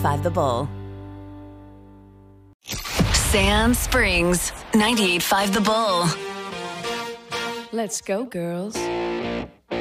98.5 The Bull. Sand Springs, 98.5 The Bull. Let's go, girls.